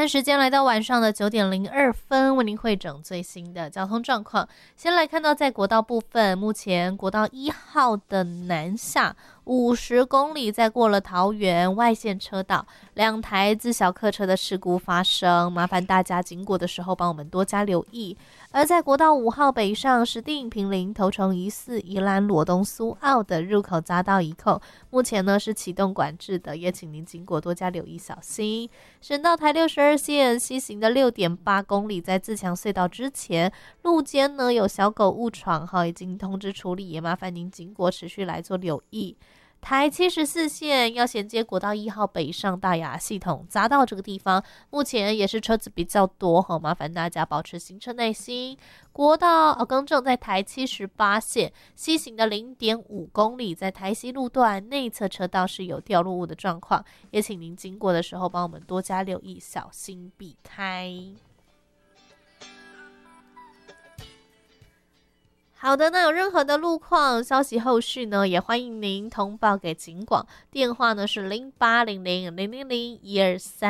看时间来到晚上的9:02，为您汇整最新的交通状况。先来看到在国道部分，目前国道1号的南下50公里，在过了桃园外线车道，2台自小客车的事故发生，麻烦大家经过的时候帮我们多加留意。而在国道5号北上石碇、坪林、头城、宜4、宜兰、罗东、苏澳的入口匝道一扣，目前呢是启动管制的，也请您经过多加留意小心。省道台62线西行的6.8公里，在自强隧道之前，路肩呢有小狗误闯，已经通知处理，也麻烦您经过持续来做留意。台74线要衔接国道1号北上大雅系统匝道这个地方，目前也是车子比较多，麻烦大家保持行车耐心。国道更正，在台78线西行的0.5公里，在台西路段内侧车道是有掉落物的状况，也请您经过的时候帮我们多加留意，小心避开。好的，那有任何的路况消息后续呢，也欢迎您通报给警广，电话呢是0800000123。